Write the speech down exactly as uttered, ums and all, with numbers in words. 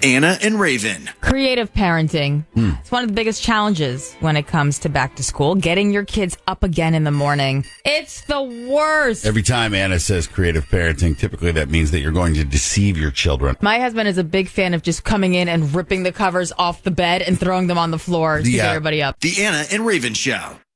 Anna and Raven. Creative parenting. Hmm. It's one of the biggest challenges when it comes to back to school. Getting your kids up again in the morning. It's the worst. Every time Anna says creative parenting, typically that means that you're going to deceive your children. My husband is a big fan of just coming in and ripping the covers off the bed and throwing them on the floor to Yeah. get everybody up. The Anna and Raven Show.